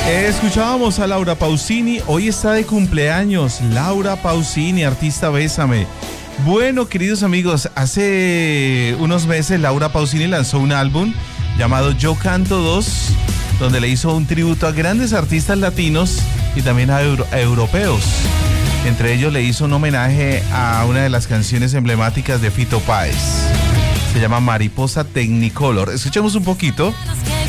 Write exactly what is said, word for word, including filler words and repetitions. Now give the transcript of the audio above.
Escuchábamos a Laura Pausini, hoy está de cumpleaños, Laura Pausini, artista Bésame. Bueno, queridos amigos, hace unos meses Laura Pausini lanzó un álbum llamado Yo Canto dos, donde le hizo un tributo a grandes artistas latinos y también a, euro- a europeos. Entre ellos le hizo un homenaje a una de las canciones emblemáticas de Fito Páez. Se llama Mariposa Technicolor. Escuchemos un poquito.